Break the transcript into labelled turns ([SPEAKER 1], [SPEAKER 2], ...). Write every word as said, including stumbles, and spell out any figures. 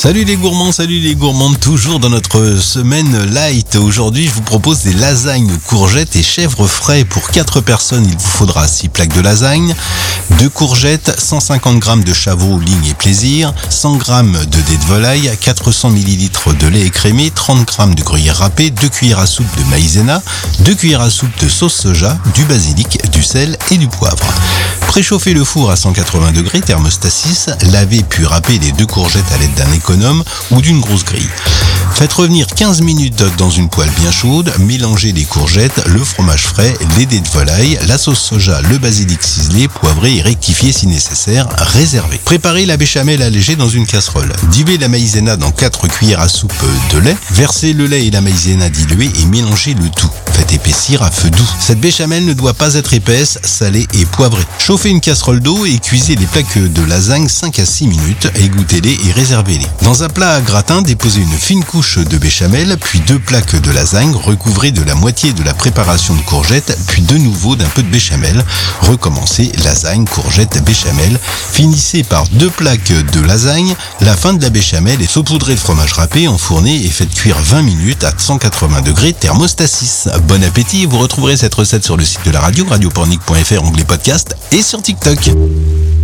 [SPEAKER 1] Salut les gourmands, salut les gourmandes, toujours dans notre semaine light. Aujourd'hui, je vous propose des lasagnes courgettes et chèvre frais. Pour quatre personnes, il vous faudra six plaques de lasagne, deux courgettes, cent cinquante grammes de chavreau, ligne et plaisir, cent grammes de dés de volaille, quatre cents millilitres de lait écrémé, trente grammes de gruyère râpée, deux cuillères à soupe de maïzena, deux cuillères à soupe de sauce soja, du basilic, du sel et du poivre. Préchauffez le four à cent quatre-vingts degrés, thermostat six, lavez puis râpez les deux courgettes à l'aide d'un économe ou d'une grosse grille. Faites revenir quinze minutes dans une poêle bien chaude, mélangez les courgettes, le fromage frais, les dés de volaille, la sauce soja, le basilic ciselé, poivré et rectifié si nécessaire, réservé. Préparez la béchamel allégée dans une casserole. Diluez la maïzena dans quatre cuillères à soupe de lait, versez le lait et la maïzena diluée et mélangez le tout. Faites épaissir à feu doux. Cette béchamel ne doit pas être épaisse, salée et poivrée. Chauffez une casserole d'eau et cuisez les plaques de lasagne cinq à six minutes, égouttez-les et réservez-les. Dans un plat à gratin, déposez une fine couche de béchamel, puis deux plaques de lasagne, recouvrez de la moitié de la préparation de courgettes, puis de nouveau d'un peu de béchamel. Recommencez lasagne, courgettes, béchamel. Finissez par deux plaques de lasagne, la fin de la béchamel et saupoudrez de fromage râpé, enfournez et faites cuire vingt minutes à cent quatre-vingts degrés, thermostat six. Bon appétit, vous retrouverez cette recette sur le site de la radio, radio pornic point f r, onglet podcast et sur TikTok.